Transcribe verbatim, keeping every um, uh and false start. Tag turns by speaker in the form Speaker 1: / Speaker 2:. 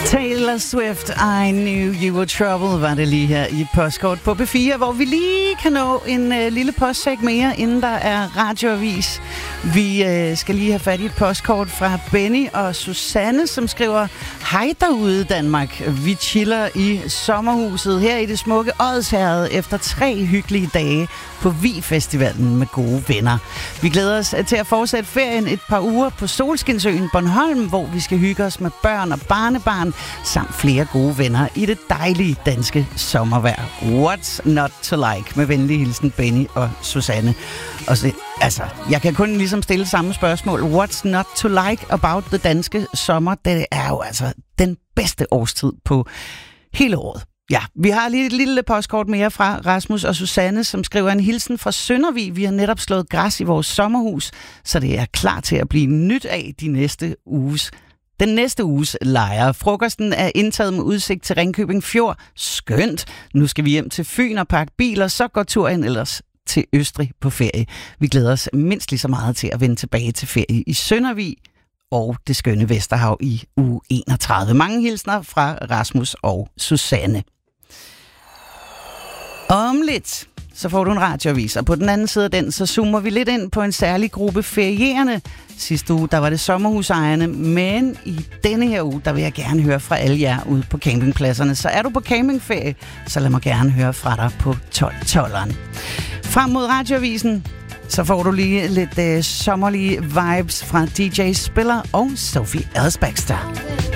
Speaker 1: Taylor Swift, I Knew You Were Trouble, var det lige her i Postkort på B fire, hvor vi lige kan nå en øh, lille postsæk mere, inden der er radioavis. Vi øh, skal lige have fat i et postkort fra Benny og Susanne, som skriver: Hej derude Danmark, vi chiller i sommerhuset her i det smukke Odsherred efter tre hyggelige dage på Vi-festivalen med gode venner. Vi glæder os til at fortsætte ferien et par uger på Solskinsøen Bornholm, hvor vi skal hygge os med børn og barnebarn, samt flere gode venner i det dejlige danske sommervejr. What's not to like? Med venlig hilsen Benny og Susanne. Og så, altså, jeg kan kun ligesom stille samme spørgsmål. What's not to like about the danske sommer? Det er jo altså den bedste årstid på hele året. Ja, vi har lige et lille postkort mere fra Rasmus og Susanne, som skriver en hilsen fra Søndervig. Vi har netop slået græs i vores sommerhus, så det er klar til at blive nyt af de næste uges Den næste uges lejre. Frokosten er indtaget med udsigt til Ringkøbing Fjord. Skønt. Nu skal vi hjem til Fyn og pakke biler, så går turen ellers til Østrig på ferie. Vi glæder os mindst lige så meget til at vende tilbage til ferie i Søndervig og det skønne Vesterhav i uge enogtredive. Mange hilsner fra Rasmus og Susanne. Om lidt, så får du en radioavis, og på den anden side af den, så zoomer vi lidt ind på en særlig gruppe ferierende. Sidste uge, der var det sommerhusejerne, men i denne her uge, der vil jeg gerne høre fra alle jer ude på campingpladserne. Så er du på campingferie, så lad mig gerne høre fra dig på tolv tolveren. Frem mod radioavisen, så får du lige lidt øh, sommerlige vibes fra D J Spiller og Sophie Ellis-Bextor.